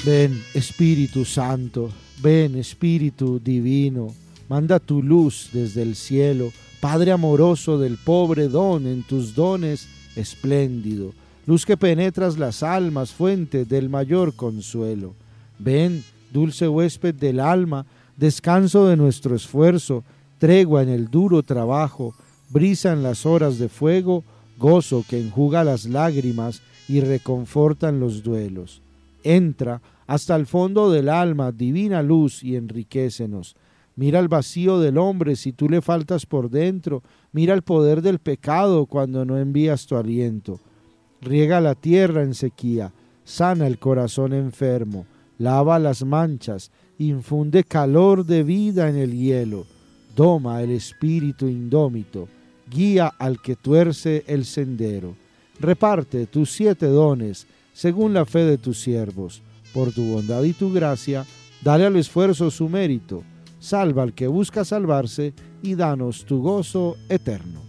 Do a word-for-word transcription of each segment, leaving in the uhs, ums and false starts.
Ven, Espíritu Santo, ven, Espíritu Divino, manda tu luz desde el cielo, Padre amoroso del pobre don en tus dones espléndido, luz que penetras las almas, fuente del mayor consuelo. Ven, dulce huésped del alma, descanso de nuestro esfuerzo, tregua en el duro trabajo, brisa en las horas de fuego, gozo que enjuga las lágrimas y reconfortan los duelos. Entra hasta el fondo del alma, divina luz, y enriquécenos. Mira el vacío del hombre si tú le faltas por dentro. Mira el poder del pecado cuando no envías tu aliento. Riega la tierra en sequía, sana el corazón enfermo, lava las manchas, infunde calor de vida en el hielo. Doma el espíritu indómito, guía al que tuerce el sendero. Reparte tus siete dones según la fe de tus siervos. Por tu bondad y tu gracia, dale al esfuerzo su mérito. Salva al que busca salvarse y danos tu gozo eterno.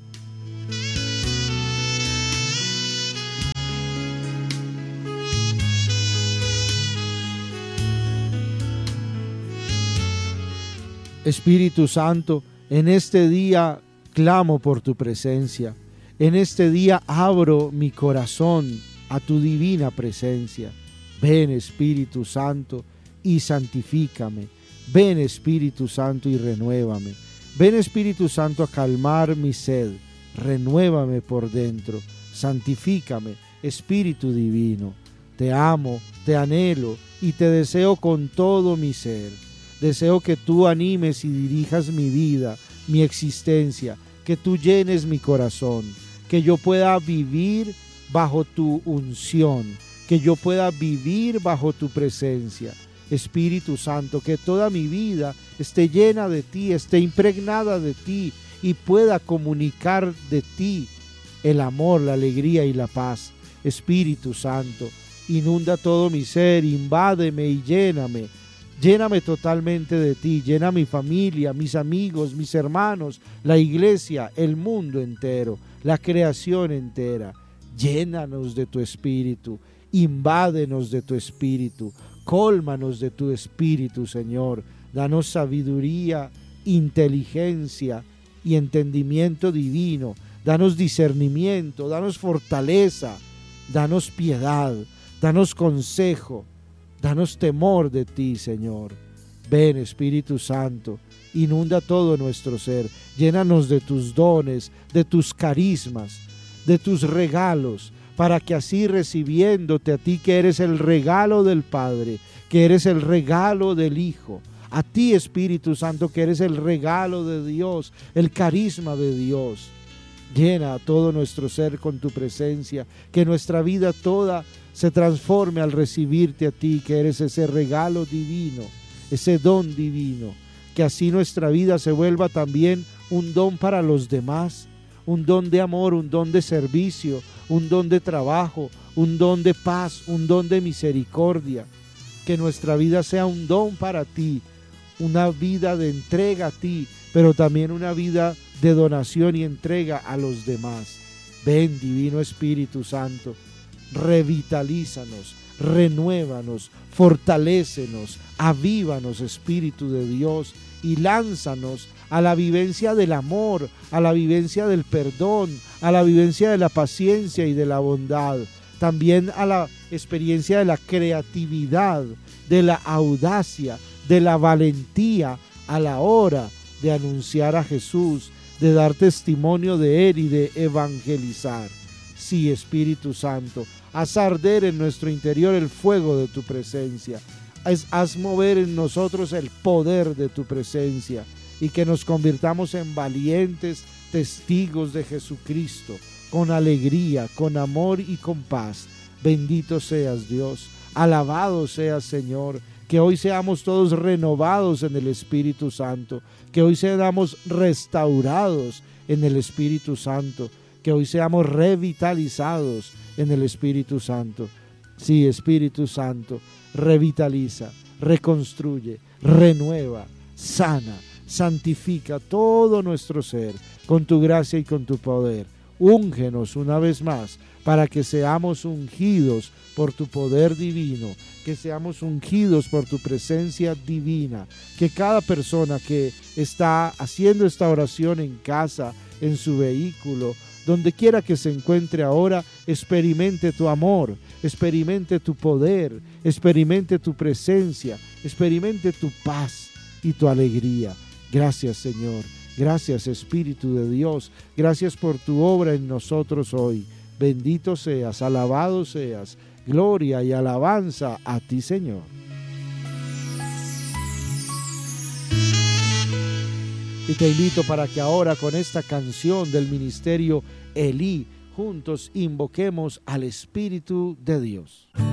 Espíritu Santo, en este día clamo por tu presencia. En este día abro mi corazón a tu divina presencia. Ven, Espíritu Santo, y santifícame. Ven, Espíritu Santo, y renuévame. Ven, Espíritu Santo, a calmar mi sed. Renuévame por dentro. Santifícame, Espíritu Divino. Te amo, te anhelo y te deseo con todo mi ser. Deseo que tú animes y dirijas mi vida, mi existencia, que tú llenes mi corazón, que yo pueda vivir bajo tu unción, que yo pueda vivir bajo tu presencia. Espíritu Santo, que toda mi vida esté llena de ti, esté impregnada de ti y pueda comunicar de ti el amor, la alegría y la paz. Espíritu Santo, inunda todo mi ser, invádeme y lléname. Lléname totalmente de ti, llena mi familia, mis amigos, mis hermanos, la iglesia, el mundo entero, la creación entera. Llénanos de tu espíritu, invádenos de tu espíritu, cólmanos de tu espíritu, Señor. Danos sabiduría, inteligencia y entendimiento divino. Danos discernimiento, danos fortaleza, danos piedad, danos consejo. Danos temor de ti, Señor. Ven, Espíritu Santo, inunda todo nuestro ser. Llénanos de tus dones, de tus carismas, de tus regalos, para que así recibiéndote a ti, que eres el regalo del Padre, que eres el regalo del Hijo, a ti, Espíritu Santo, que eres el regalo de Dios, el carisma de Dios. Llena todo nuestro ser con tu presencia, que nuestra vida toda se transforme al recibirte a ti, que eres ese regalo divino, ese don divino, que así nuestra vida se vuelva también un don para los demás, un don de amor, un don de servicio, un don de trabajo, un don de paz, un don de misericordia, que nuestra vida sea un don para ti, una vida de entrega a ti, pero también una vida de donación y entrega a los demás. Ven, Divino Espíritu Santo, revitalízanos, renuévanos, fortalécenos, avívanos, Espíritu de Dios, y lánzanos a la vivencia del amor, a la vivencia del perdón, a la vivencia de la paciencia y de la bondad, también a la experiencia de la creatividad, de la audacia, de la valentía a la hora de anunciar a Jesús, de dar testimonio de Él y de evangelizar. Sí, Espíritu Santo, haz arder en nuestro interior el fuego de tu presencia. Haz, haz mover en nosotros el poder de tu presencia y que nos convirtamos en valientes testigos de Jesucristo, con alegría, con amor y con paz. Bendito seas, Dios. Alabado seas, Señor. Que hoy seamos todos renovados en el Espíritu Santo. Que hoy seamos restaurados en el Espíritu Santo. Que hoy seamos revitalizados en el Espíritu Santo. Sí, Espíritu Santo, revitaliza, reconstruye, renueva, sana, santifica todo nuestro ser con tu gracia y con tu poder. Úngenos una vez más para que seamos ungidos por tu poder divino, que seamos ungidos por tu presencia divina, que cada persona que está haciendo esta oración en casa, en su vehículo, donde quiera que se encuentre ahora, experimente tu amor, experimente tu poder, experimente tu presencia, experimente tu paz y tu alegría. Gracias, Señor. Gracias, Espíritu de Dios. Gracias por tu obra en nosotros hoy. Bendito seas, alabado seas. Gloria y alabanza a ti, Señor. Y te invito para que ahora con esta canción del ministerio Elí, juntos invoquemos al Espíritu de Dios.